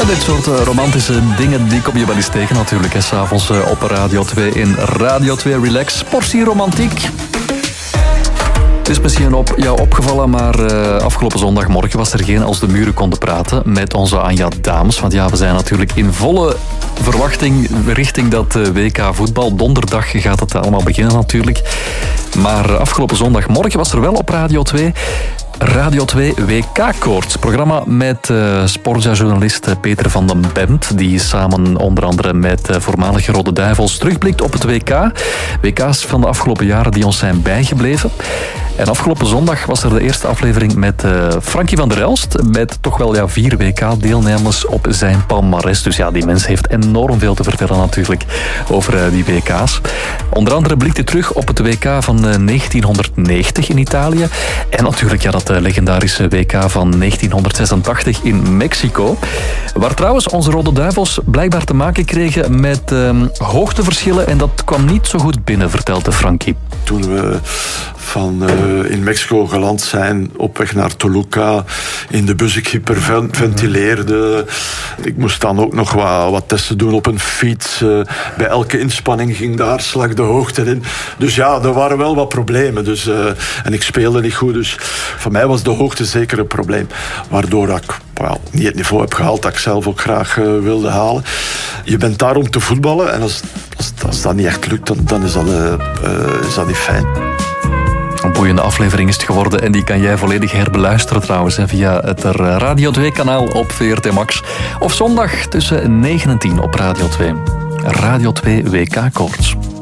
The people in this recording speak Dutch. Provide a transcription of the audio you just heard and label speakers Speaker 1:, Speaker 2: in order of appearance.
Speaker 1: Ja, dit soort romantische dingen die kom je wel eens tegen natuurlijk. S'avonds op Radio 2 in Radio 2 Relax. Portie romantiek. Het is misschien op jou opgevallen, maar afgelopen zondagmorgen was er geen Als de Muren Konden Praten met onze Anja Daams. Want ja, we zijn natuurlijk in volle verwachting richting dat WK voetbal. Donderdag gaat het allemaal beginnen natuurlijk. Maar afgelopen zondagmorgen was er wel op Radio 2... Radio 2 WK-koorts. Programma met sportjournalist Peter van den Bent, die samen onder andere met voormalige Rode Duivels terugblikt op het WK. WK's van de afgelopen jaren die ons zijn bijgebleven. En afgelopen zondag was er de eerste aflevering met Frankie van der Elst, met toch wel 4 WK-deelnemers op zijn palmares. Dus ja, die mens heeft enorm veel te vertellen natuurlijk over die WK's. Onder andere blikt hij terug op het WK van 1990 in Italië. En natuurlijk dat legendarische WK van 1986 in Mexico. Waar trouwens onze Rode Duivels blijkbaar te maken kregen met hoogteverschillen. En dat kwam niet zo goed binnen, vertelde Frankie.
Speaker 2: Toen we in Mexico geland zijn, op weg naar Toluca, in de bus ik hyperventileerde. Ik moest dan ook nog wat testen doen op een fiets. Bij elke inspanning ging de hartslag de hoogte in. Dus ja, er waren wel wat problemen. Dus, en ik speelde niet goed. Dus voor mij was de hoogte zeker een probleem. Waardoor ik niet het niveau heb gehaald dat ik zelf ook graag wilde halen. Je bent daar om te voetballen. En als dat niet echt lukt, dan is dat niet fijn.
Speaker 1: Een boeiende aflevering is het geworden en die kan jij volledig herbeluisteren trouwens via het Radio 2-kanaal op VRT Max. Of zondag tussen 9 en 10 op Radio 2. Radio 2 WK-koorts.